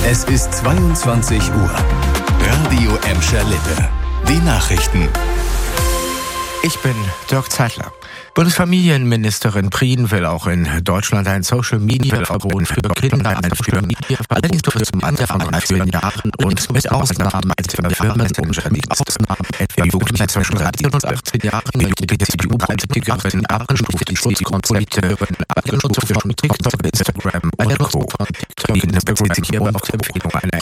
Es ist 22 Uhr. Radio Emscher Lippe. Die Nachrichten. Ich bin Dirk Zeitler. Bundesfamilienministerin Prien will auch in Deutschland ein Social-Media-Verbot für Kinder einführen. Allerdings wird zum Anfang von 4 Jahren und mit Ausnahmen einzelner Firmen umständig. Ausnahmen etwa Jugendliche zwischen 13 und 18 Jahren, die CDU-Politikerinnen stuft die Schutzkonzepte Schutz für TikTok, Instagram, eine Co. Auf der Empfehlung einer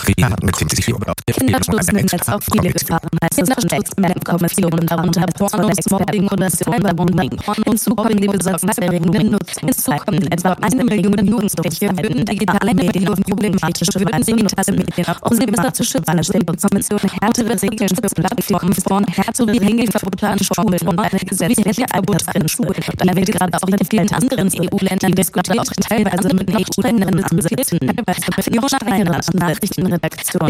Kinderschutz im Netz auf viele Gefahren heißt es Kommissionen, darunter Pornos, Mobbing oder Cyberbullying und zu Mobbing die besorgniserregenden Nutzung. Hinzu kommen etwa 1 Million Jugendliche würden digitale Medien auf problematische würden sie digitale Medien um sie besser zu schützen. Stellt die Kommission härtere Regeln für Plattformen vor, sowie Handyverbote an Schulen und eine gesetzliche Verbot an Schulen. Da wird gerade auch in vielen anderen EU-Ländern diskutiert, teilweise mit noch strengeren Ansätzen. Jona Reinhardt, Nachrichtenredaktion.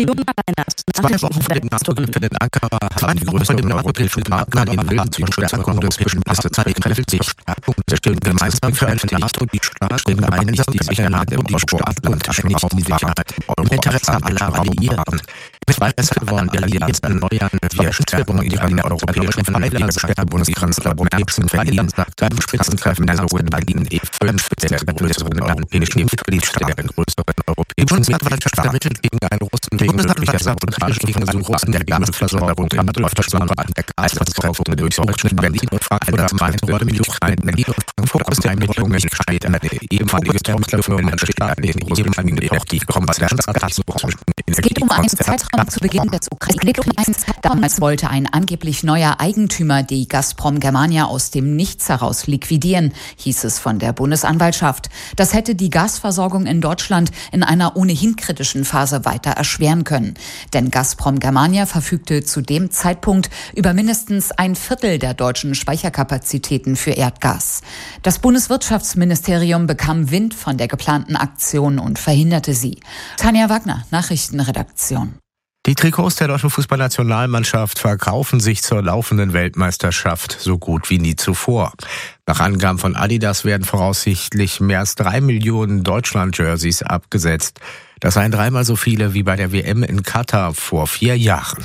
Zwei Wochen vor dem NATO findet Ankara die größeren europäischen Partner in Willen zur Stärkung des trifft sich Stärkung der gemeinsam für eine NATO die Staaten gemeinsam die Sicherheit und die sportatlantische Sicherheit und Interesse aller Alliierten. Weiters wollen die Allianzen erneuern, wir Stärkung ihrer europäischen Verteidigungsstärke. Bundeskanzler Merz in Berlin sagt beim Spitzentreffen der Berlin E5 der größeren europäischen Mitgliedstaaten Die Bundesanwaltschaft ermittelt gegen einen Russen wegen möglicher Sabotage gegen einen Russen der Gasversorgung läuft das Land an der Gasversorgung durch Deutschland, Berlin und Frankfurt am Main wurde mit Ukraine im Fokus der Ermittlungen steht eine ehemalige Kanzlerin der Staaten in Russland auch die Gasbranche. Es geht um einen Zeitraum zu Beginn des Ukraine-Kriegs. Damals wollte ein angeblich neuer Eigentümer die Gazprom Germania aus dem Nichts heraus liquidieren, hieß es von der Bundesanwaltschaft. Das hätte die Gasversorgung in Deutschland in einer ohnehin kritischen Phase weiter erschweren können. Denn Gazprom Germania verfügte zu dem Zeitpunkt über mindestens 1/4 der deutschen Speicherkapazitäten für Erdgas. Das Bundeswirtschaftsministerium bekam Wind von der geplanten Aktion und verhinderte sie. Tanja Wagner, Nachrichtenredaktion. Die Trikots der deutschen Fußballnationalmannschaft verkaufen sich zur laufenden Weltmeisterschaft so gut wie nie zuvor. Nach Angaben von Adidas werden voraussichtlich mehr als 3 Millionen Deutschland-Jerseys abgesetzt. Das seien 3-mal so viele wie bei der WM in Katar vor 4 Jahren.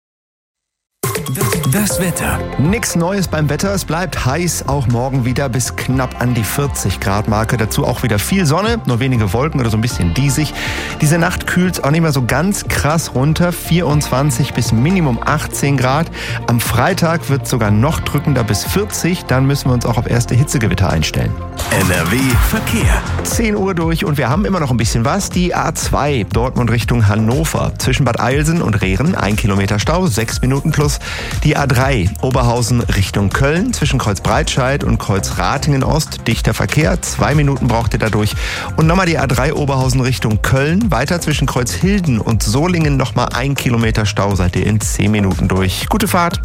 Das Wetter. Nix Neues beim Wetter. Es bleibt heiß, auch morgen wieder bis knapp an die 40 Grad Marke. Dazu auch wieder viel Sonne, nur wenige Wolken oder so ein bisschen diesig. Diese Nacht kühlt es auch nicht mehr so ganz krass runter. 24 bis Minimum 18 Grad. Am Freitag wird es sogar noch drückender bis 40. Dann müssen wir uns auch auf erste Hitzegewitter einstellen. NRW Verkehr. 10 Uhr durch und wir haben immer noch ein bisschen was. Die A2 Dortmund Richtung Hannover. Zwischen Bad Eilsen und Rehren 1 Kilometer Stau, 6 Minuten plus. Die A3 Oberhausen Richtung Köln zwischen Kreuzbreitscheid und Kreuzratingen Ost. Dichter Verkehr, 2 Minuten braucht ihr dadurch. Und nochmal die A3 Oberhausen Richtung Köln. Weiter zwischen Kreuzhilden und Solingen nochmal 1 Kilometer Stau. Seid ihr in 10 Minuten durch. Gute Fahrt.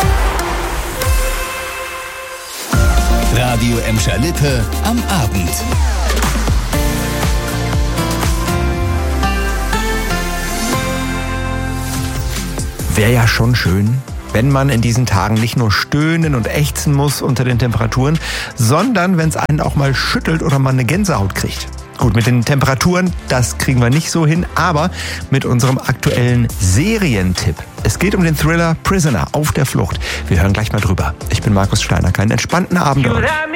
Radio Emscher Lippe am Abend. Wäre ja schon schön, wenn man in diesen Tagen nicht nur stöhnen und ächzen muss unter den Temperaturen, sondern wenn es einen auch mal schüttelt oder man eine Gänsehaut kriegt. Gut, mit den Temperaturen, das kriegen wir nicht so hin, aber mit unserem aktuellen Serientipp. Es geht um den Thriller Prisoner auf der Flucht. Wir hören gleich mal drüber. Ich bin Markus Steiner. Keinen entspannten Abend.